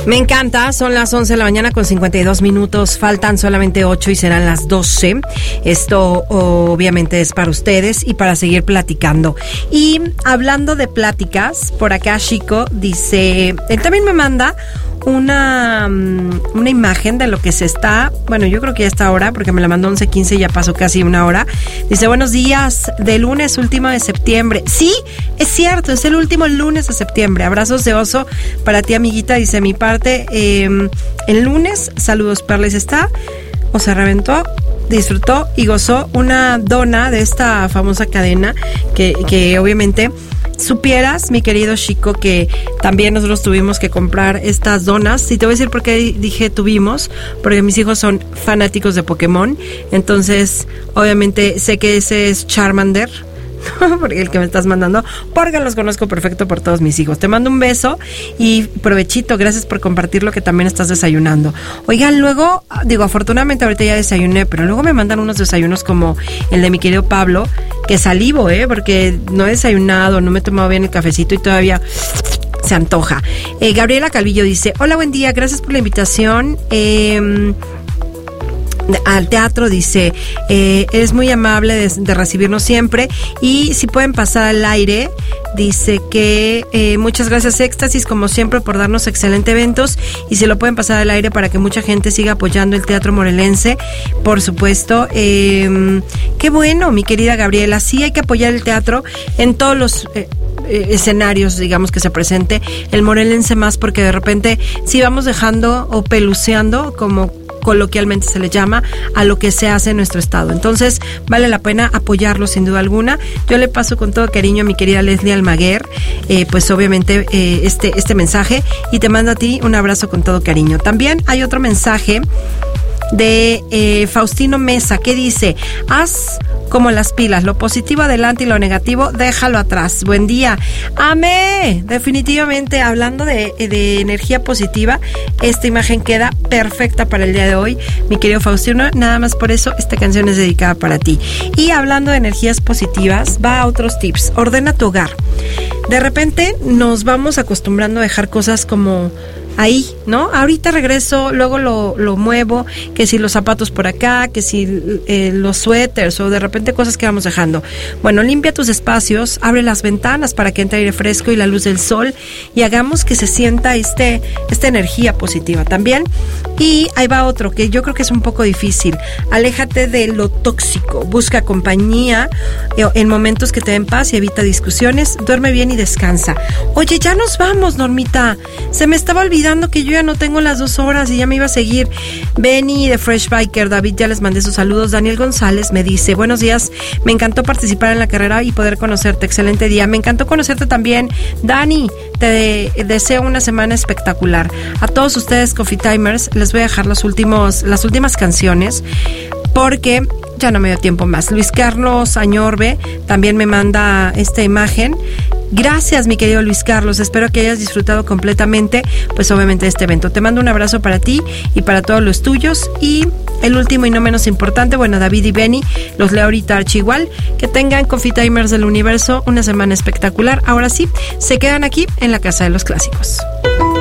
Me encanta, son las 11 de la mañana con 52 minutos, faltan solamente 8 y serán las 12. Esto obviamente es para ustedes y para seguir platicando. Y hablando de pláticas, por acá Chico dice, él también me manda una imagen de lo que se está, bueno, yo creo que ya está ahora, porque me la mandó 11:15 y ya pasó casi una hora. Dice, buenos días, de lunes último de septiembre. Sí, es cierto, es el último lunes de septiembre. Abrazos de oso para ti, amiguita, dice mi parte. El lunes, saludos, Perles está, o se reventó, disfrutó y gozó una dona de esta famosa cadena que obviamente supieras, mi querido Chico, que también nosotros tuvimos que comprar estas donas. Y te voy a decir por qué dije tuvimos, porque mis hijos son fanáticos de Pokémon. Entonces, obviamente, sé que ese es Charmander, porque el que me estás mandando, porque los conozco perfecto por todos mis hijos. Te mando un beso y provechito, gracias por compartir lo que también estás desayunando. Oigan, luego, digo, afortunadamente ahorita ya desayuné, pero luego me mandan unos desayunos como el de mi querido Pablo, que salivo, porque no he desayunado, no me he tomado bien el cafecito y todavía se antoja. Gabriela Calvillo dice, hola, buen día, gracias por la invitación. Al teatro, dice, eres muy amable de recibirnos siempre y si pueden pasar al aire, dice que muchas gracias Éxtasis como siempre por darnos excelentes eventos y si lo pueden pasar al aire para que mucha gente siga apoyando el teatro morelense, por supuesto. Qué bueno, mi querida Gabriela, sí hay que apoyar el teatro en todos los escenarios, digamos, que se presente el morelense más, porque de repente si vamos dejando o peluceando, como coloquialmente se le llama, a lo que se hace en nuestro estado. Entonces, vale la pena apoyarlo sin duda alguna. Yo le paso con todo cariño a mi querida Leslie Almaguer, pues obviamente este mensaje, y te mando a ti un abrazo con todo cariño. También hay otro mensaje de Faustino Mesa que dice, haz como las pilas, lo positivo adelante y lo negativo déjalo atrás. Buen día. ¡Amé! Definitivamente, hablando de energía positiva, esta imagen queda perfecta para el día de hoy, mi querido Faustino. Nada más por eso esta canción es dedicada para ti. Y hablando de energías positivas, va a otros tips. Ordena tu hogar. De repente nos vamos acostumbrando a dejar cosas como ahí, ¿no? Ahorita regreso, luego lo muevo, que si los zapatos por acá, que si los suéteres o de repente cosas que vamos dejando. Bueno, limpia tus espacios, abre las ventanas para que entre aire fresco y la luz del sol y hagamos que se sienta esta energía positiva también. Y ahí va otro que yo creo que es un poco difícil. Aléjate de lo tóxico, busca compañía en momentos que te den paz y evita discusiones, duerme bien y descansa. Oye, ya nos vamos, Normita, se me estaba olvidando que yo ya no tengo las 2 horas y ya me iba a seguir. Benny de Fresh Biker, David, ya les mandé sus saludos. Daniel González me dice, buenos días, me encantó participar en la carrera y poder conocerte, excelente día. Me encantó conocerte también, Dani, te deseo una semana espectacular. A todos ustedes, Coffee Timers, les voy a dejar las últimas canciones porque ya no me dio tiempo más. Luis Carlos Añorbe también me manda esta imagen. Gracias, mi querido Luis Carlos, espero que hayas disfrutado completamente, pues obviamente, de este evento. Te mando un abrazo para ti y para todos los tuyos. Y el último y no menos importante, bueno, David y Benny, los leo ahorita igual. Que tengan, Coffee Timers del universo, una semana espectacular. Ahora sí, se quedan aquí en la Casa de los Clásicos.